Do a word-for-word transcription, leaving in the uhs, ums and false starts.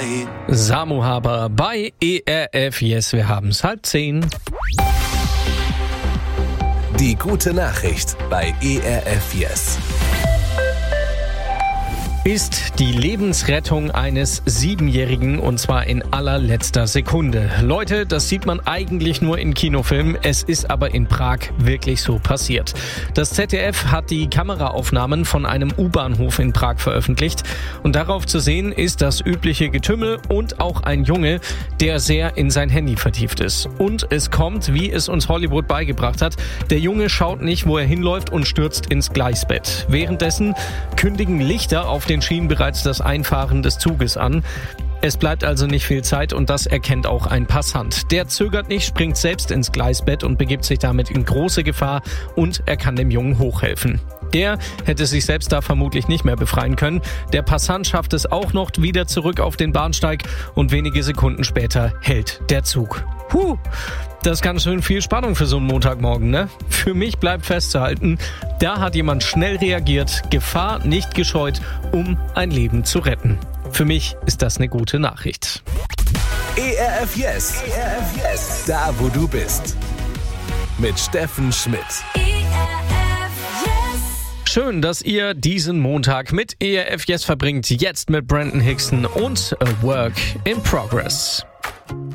Bahn. Samu Haber bei E R F Yes, wir haben's halb zehn. Die gute Nachricht bei E R F Yes. Ist die Lebensrettung eines Siebenjährigen, und zwar in allerletzter Sekunde. Leute, das sieht man eigentlich nur in Kinofilmen, es ist aber in Prag wirklich so passiert. Das Z D F hat die Kameraaufnahmen von einem U-Bahnhof in Prag veröffentlicht und darauf zu sehen ist das übliche Getümmel und auch ein Junge, der sehr in sein Handy vertieft ist. Und es kommt, wie es uns Hollywood beigebracht hat, der Junge schaut nicht, wo er hinläuft und stürzt ins Gleisbett. Währenddessen kündigen Lichter auf den Schienen bereits das Einfahren des Zuges an. Es bleibt also nicht viel Zeit und das erkennt auch ein Passant. Der zögert nicht, springt selbst ins Gleisbett und begibt sich damit in große Gefahr und er kann dem Jungen hochhelfen. Der hätte sich selbst da vermutlich nicht mehr befreien können. Der Passant schafft es auch noch wieder zurück auf den Bahnsteig und wenige Sekunden später hält der Zug. Puh, das ist ganz schön viel Spannung für so einen Montagmorgen, ne? Für mich bleibt festzuhalten, da hat jemand schnell reagiert, Gefahr nicht gescheut, um ein Leben zu retten. Für mich ist das eine gute Nachricht. E R F Yes. E R F Yes. Da, wo du bist. Mit Steffen Schmidt. Schön, dass ihr diesen Montag mit E R F Yes verbringt. Jetzt mit Brandon Hickson und A Work in Progress.